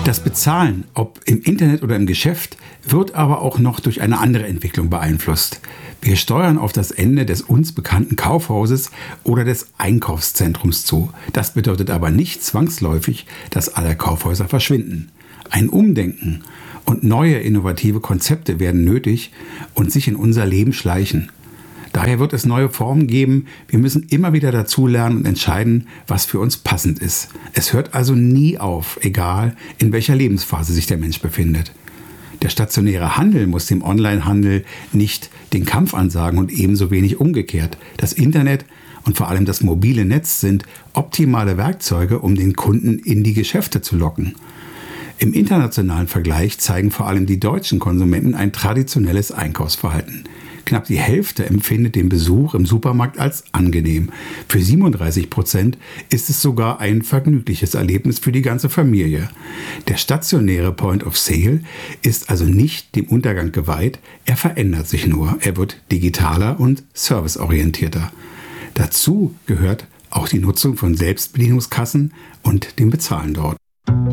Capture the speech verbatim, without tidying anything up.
Das Bezahlen, ob im Internet oder im Geschäft, wird aber auch noch durch eine andere Entwicklung beeinflusst. Wir steuern auf das Ende des uns bekannten Kaufhauses oder des Einkaufszentrums zu. Das bedeutet aber nicht zwangsläufig, dass alle Kaufhäuser verschwinden. Ein Umdenken und neue innovative Konzepte werden nötig und sich in unser Leben schleichen. Daher wird es neue Formen geben. Wir müssen immer wieder dazulernen und entscheiden, was für uns passend ist. Es hört also nie auf, egal in welcher Lebensphase sich der Mensch befindet. Der stationäre Handel muss dem Onlinehandel nicht den Kampf ansagen und ebenso wenig umgekehrt. Das Internet und vor allem das mobile Netz sind optimale Werkzeuge, um den Kunden in die Geschäfte zu locken. Im internationalen Vergleich zeigen vor allem die deutschen Konsumenten ein traditionelles Einkaufsverhalten. Knapp die Hälfte empfindet den Besuch im Supermarkt als angenehm. Für siebenunddreißig Prozent ist es sogar ein vergnügliches Erlebnis für die ganze Familie. Der stationäre Point of Sale ist also nicht dem Untergang geweiht, er verändert sich nur. Er wird digitaler und serviceorientierter. Dazu gehört auch die Nutzung von Selbstbedienungskassen und dem Bezahlen dort.